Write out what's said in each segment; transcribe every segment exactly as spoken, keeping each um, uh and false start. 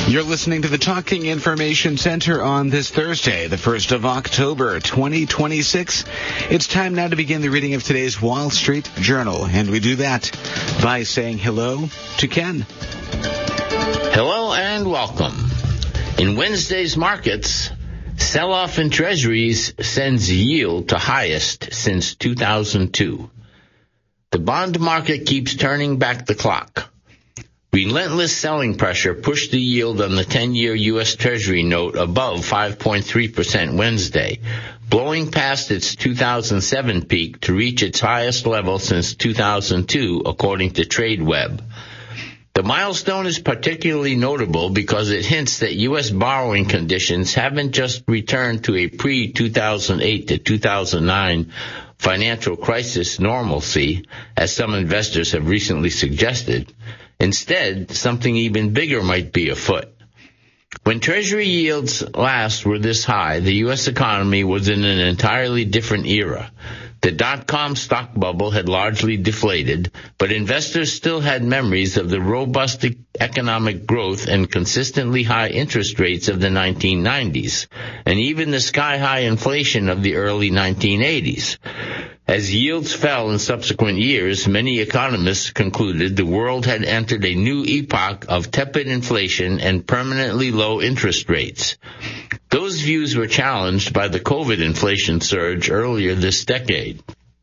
You're listening to the Talking Information Center on this Thursday, the first of October, twenty twenty-six. It's time now to begin the reading of today's Wall Street Journal, and we do that by saying hello to Ken. Hello and welcome. In Wednesday's markets, sell-off in Treasuries sends yield to highest since two thousand two. The bond market keeps turning back the clock. Relentless selling pressure pushed the yield on the ten-year U S Treasury note above five point three percent Wednesday, blowing past its two thousand seven peak to reach its highest level since two thousand two, according to TradeWeb. The milestone is particularly notable because it hints that U S borrowing conditions haven't just returned to a pre-two thousand eight to two thousand nine financial crisis normalcy, as some investors have recently suggested. Instead, something even bigger might be afoot. When Treasury yields last were this high, the U S economy was in an entirely different era. The dot-com stock bubble had largely deflated, but investors still had memories of the robust economic growth and consistently high interest rates of the nineteen nineties, and even the sky-high inflation of the early nineteen eighties. As yields fell in subsequent years, many economists concluded the world had entered a new epoch of tepid inflation and permanently low interest rates. Those views were challenged by the COVID inflation surge earlier this decade.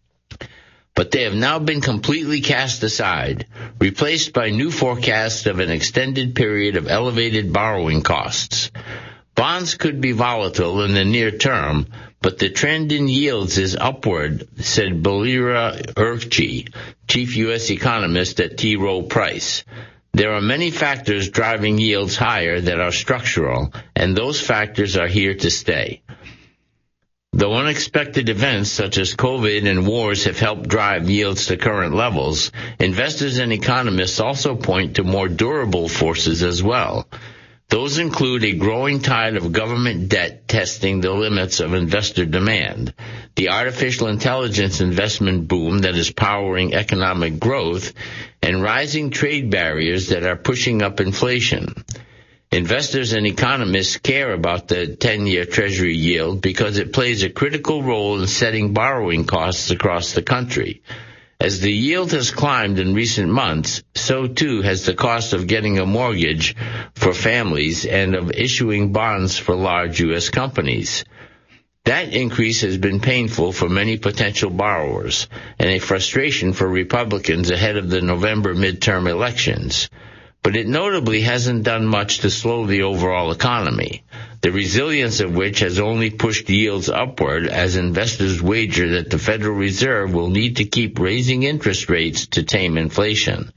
But they have now been completely cast aside, replaced by new forecasts of an extended period of elevated borrowing costs. Bonds could be volatile in the near term, but the trend in yields is upward, said Balira Urkci, chief U S economist at T. Rowe Price. There are many factors driving yields higher that are structural, and those factors are here to stay. Though unexpected events such as COVID and wars have helped drive yields to current levels, investors and economists also point to more durable forces as well. Those include a growing tide of government debt testing the limits of investor demand, the artificial intelligence investment boom that is powering economic growth, and rising trade barriers that are pushing up inflation. Investors and economists care about the ten-year Treasury yield because it plays a critical role in setting borrowing costs across the country. As the yield has climbed in recent months, so too has the cost of getting a mortgage for families and of issuing bonds for large U S companies. That increase has been painful for many potential borrowers and a frustration for Republicans ahead of the November midterm elections. But it notably hasn't done much to slow the overall economy, the resilience of which has only pushed yields upward as investors wager that the Federal Reserve will need to keep raising interest rates to tame inflation.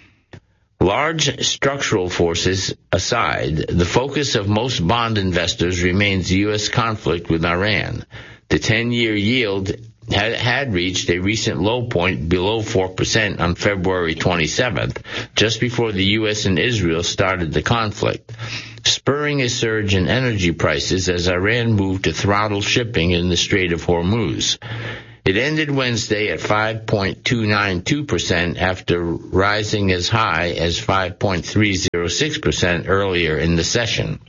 Large structural forces aside, the focus of most bond investors remains the U S conflict with Iran. The ten-year yield had, had reached a recent low point below four percent on February twenty-seventh, just before the U S and Israel started the conflict, spurring a surge in energy prices as Iran moved to throttle shipping in the Strait of Hormuz. It ended Wednesday at five point two nine two percent after rising as high as five point three zero six percent earlier in the session.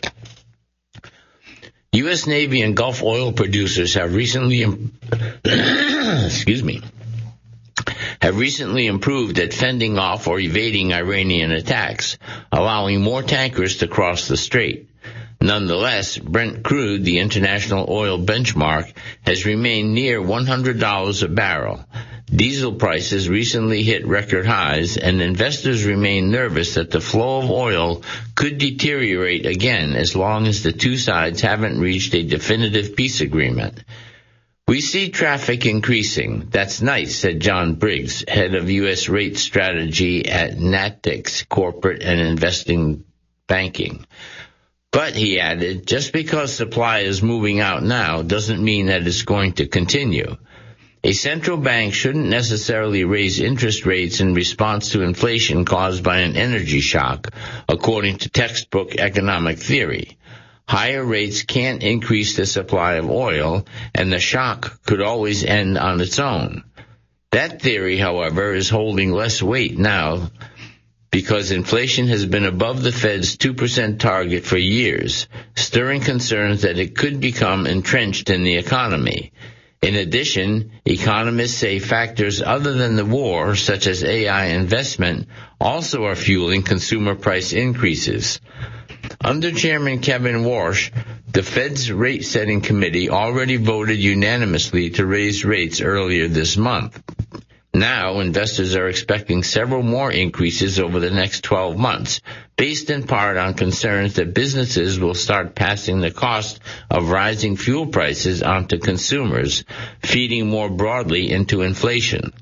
U S Navy and Gulf oil producers have recently, excuse me, have recently improved at fending off or evading Iranian attacks, allowing more tankers to cross the strait. Nonetheless, Brent crude, the international oil benchmark, has remained near one hundred dollars a barrel. Diesel prices recently hit record highs, and investors remain nervous that the flow of oil could deteriorate again as long as the two sides haven't reached a definitive peace agreement. We see traffic increasing. That's nice, said John Briggs, head of U S rate strategy at Natix Corporate and Investing Banking. But, he added, just because supply is moving out now doesn't mean that it's going to continue. A central bank shouldn't necessarily raise interest rates in response to inflation caused by an energy shock, according to textbook economic theory. Higher rates can't increase the supply of oil, and the shock could always end on its own. That theory, however, is holding less weight now because inflation has been above the Fed's two percent target for years, stirring concerns that it could become entrenched in the economy. In addition, economists say factors other than the war, such as A I investment, also are fueling consumer price increases. Under Chairman Kevin Warsh, the Fed's rate-setting committee already voted unanimously to raise rates earlier this month. Now, investors are expecting several more increases over the next twelve months, based in part on concerns that businesses will start passing the cost of rising fuel prices onto consumers, feeding more broadly into inflation.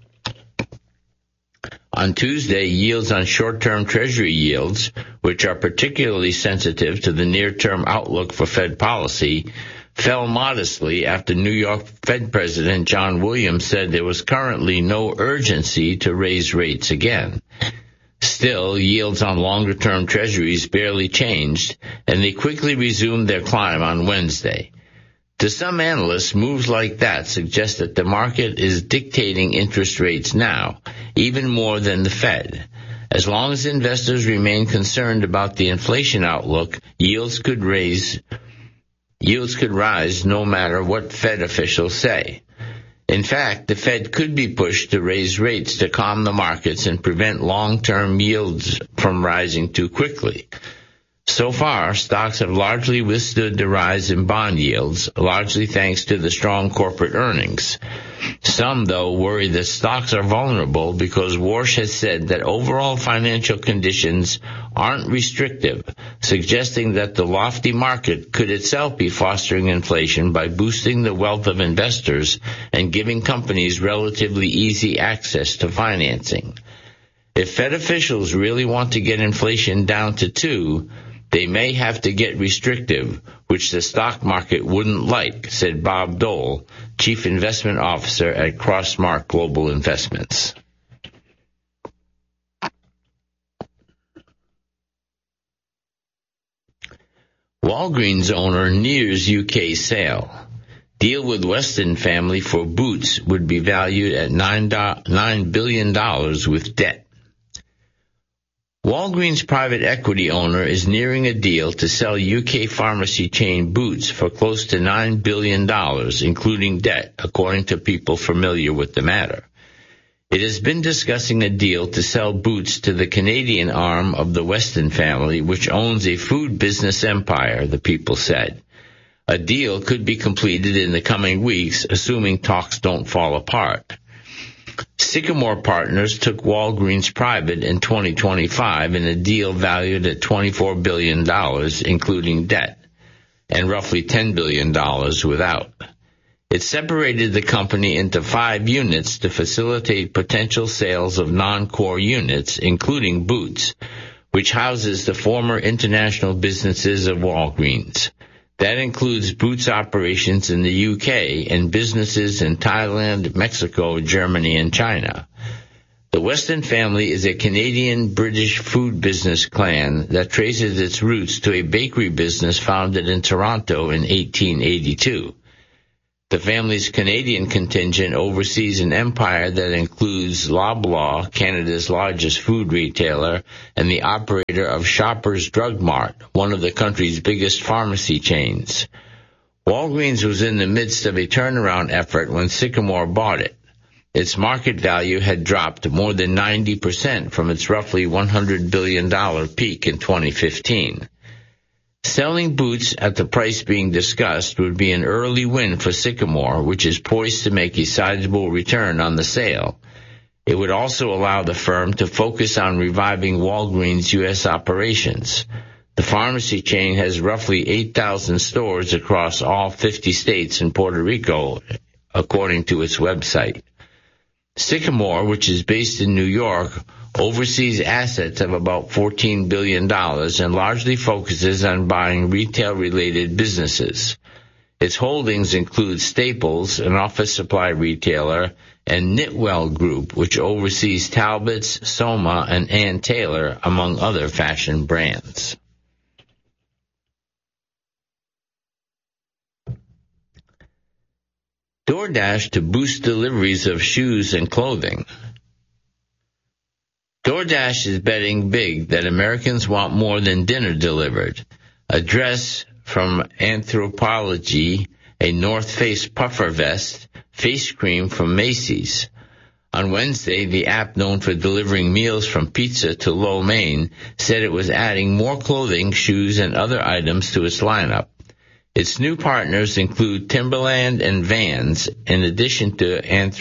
On Tuesday, yields on short-term Treasury yields, which are particularly sensitive to the near-term outlook for Fed policy, fell modestly after New York Fed President John Williams said there was currently no urgency to raise rates again. Still, yields on longer-term Treasuries barely changed, and they quickly resumed their climb on Wednesday. To some analysts, moves like that suggest that the market is dictating interest rates now, even more than the Fed. As long as investors remain concerned about the inflation outlook, yields could raise Yields could rise no matter what Fed officials say. In fact, the Fed could be pushed to raise rates to calm the markets and prevent long-term yields from rising too quickly. So far, stocks have largely withstood the rise in bond yields, largely thanks to the strong corporate earnings. Some, though, worry that stocks are vulnerable because Warsh has said that overall financial conditions aren't restrictive, suggesting that the lofty market could itself be fostering inflation by boosting the wealth of investors and giving companies relatively easy access to financing. If Fed officials really want to get inflation down to two, they may have to get restrictive, which the stock market wouldn't like, said Bob Dole, Chief Investment Officer at Crossmark Global Investments. Walgreens owner nears U K sale. Deal with Weston family for Boots would be valued at nine billion dollars with debt. Walgreens private equity owner is nearing a deal to sell U K pharmacy chain Boots for close to nine billion dollars, including debt, according to people familiar with the matter. It has been discussing a deal to sell Boots to the Canadian arm of the Weston family, which owns a food business empire, the people said. A deal could be completed in the coming weeks, assuming talks don't fall apart. Sycamore Partners took Walgreens private in twenty twenty-five in a deal valued at twenty-four billion dollars, including debt, and roughly ten billion dollars without. It separated the company into five units to facilitate potential sales of non-core units, including Boots, which houses the former international businesses of Walgreens. That includes Boots operations in the U K and businesses in Thailand, Mexico, Germany, and China. The Weston family is a Canadian-British food business clan that traces its roots to a bakery business founded in Toronto in eighteen eighty-two. The family's Canadian contingent oversees an empire that includes Loblaw, Canada's largest food retailer, and the operator of Shoppers Drug Mart, one of the country's biggest pharmacy chains. Walgreens was in the midst of a turnaround effort when Sycamore bought it. Its market value had dropped more than ninety percent from its roughly one hundred billion dollars peak in twenty fifteen. Selling Boots at the price being discussed would be an early win for Sycamore, which is poised to make a sizable return on the sale. It would also allow the firm to focus on reviving Walgreens' U S operations. The pharmacy chain has roughly eight thousand stores across all fifty states and Puerto Rico, according to its website. Sycamore, which is based in New York, oversees assets of about fourteen billion dollars and largely focuses on buying retail-related businesses. Its holdings include Staples, an office supply retailer, and Knitwell Group, which oversees Talbots, Soma, and Ann Taylor, among other fashion brands. DoorDash to boost deliveries of shoes and clothing. DoorDash is betting big that Americans want more than dinner delivered. A dress from Anthropologie, a North Face puffer vest, face cream from Macy's. On Wednesday, the app known for delivering meals from pizza to lo mein said it was adding more clothing, shoes, and other items to its lineup. Its new partners include Timberland and Vans, in addition to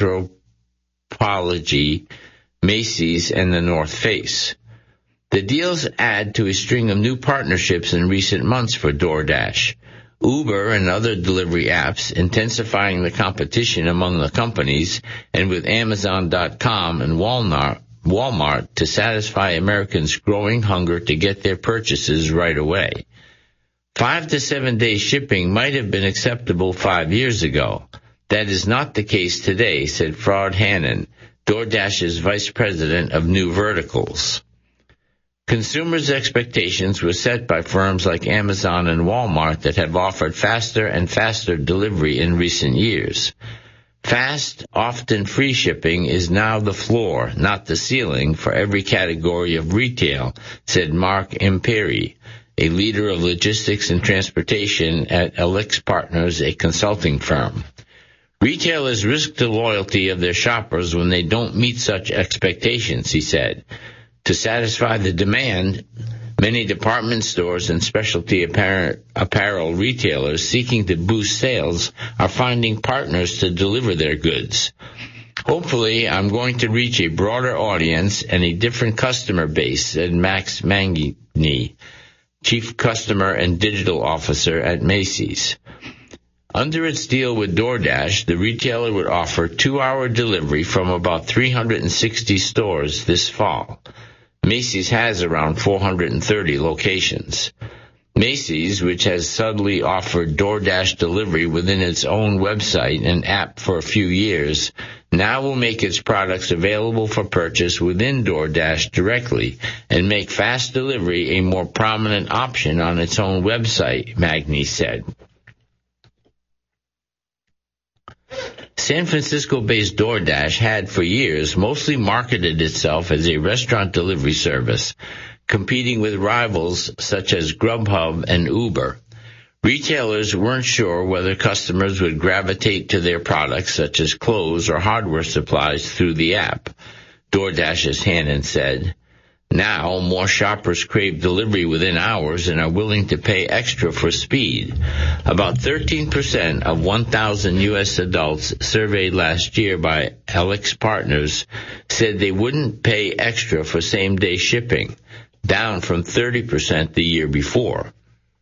Anthropologie, Macy's, and the North Face. The deals add to a string of new partnerships in recent months for DoorDash. Uber and other delivery apps intensifying the competition among the companies, and with Amazon dot com and Walmart, Walmart to satisfy Americans' growing hunger to get their purchases right away. Five to seven day shipping might have been acceptable five years ago. That is not the case today, said Fraud Hannon, DoorDash's vice president of new verticals. Consumers' expectations were set by firms like Amazon and Walmart that have offered faster and faster delivery in recent years. Fast, often free shipping is now the floor, not the ceiling, for every category of retail, said Mark Imperi, a leader of logistics and transportation at Elix Partners, a consulting firm. Retailers risk the loyalty of their shoppers when they don't meet such expectations, he said. To satisfy the demand, many department stores and specialty apparel retailers seeking to boost sales are finding partners to deliver their goods. Hopefully, I'm going to reach a broader audience and a different customer base, said Max Mangini, Chief Customer and Digital Officer at Macy's. Under its deal with DoorDash, the retailer would offer two-hour delivery from about three hundred sixty stores this fall. Macy's has around four hundred thirty locations. Macy's, which has subtly offered DoorDash delivery within its own website and app for a few years, now will make its products available for purchase within DoorDash directly and make fast delivery a more prominent option on its own website, Magny said. San Francisco-based DoorDash had for years mostly marketed itself as a restaurant delivery service, competing with rivals such as Grubhub and Uber. Retailers weren't sure whether customers would gravitate to their products such as clothes or hardware supplies through the app. DoorDash's Hannon said, "Now, more shoppers crave delivery within hours and are willing to pay extra for speed." About thirteen percent of one thousand U S adults surveyed last year by Elix Partners said they wouldn't pay extra for same-day shipping, down from thirty percent the year before.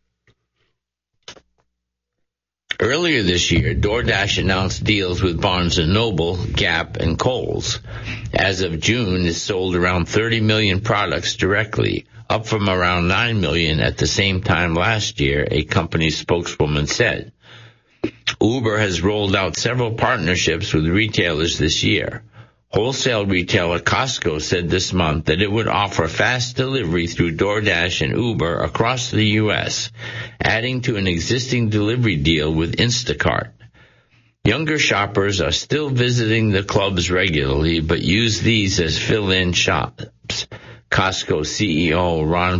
Earlier this year, DoorDash announced deals with Barnes and Noble, Gap, and Kohl's. As of June, it sold around thirty million products directly, up from around nine million at the same time last year, a company spokeswoman said. Uber has rolled out several partnerships with retailers this year. Wholesale retailer Costco said this month that it would offer fast delivery through DoorDash and Uber across the U S, adding to an existing delivery deal with Instacart. Younger shoppers are still visiting the clubs regularly, but use these as fill-in shops. Costco C E O Ron